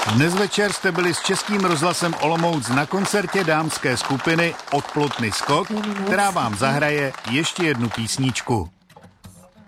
Dnes večer jste byli s Českým rozhlasem Olomouc na koncertě dámské skupiny Od plotny skok, která vám zahraje ještě jednu písničku.